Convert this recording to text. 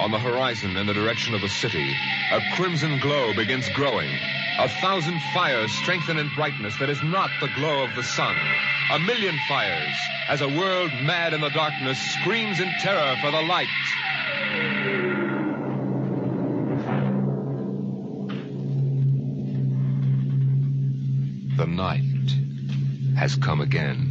On the horizon in the direction of the city, a crimson glow begins growing. 1,000 fires strengthen in brightness that is not the glow of the sun. 1,000,000 fires as a world mad in the darkness screams in terror for the light. The night has come again.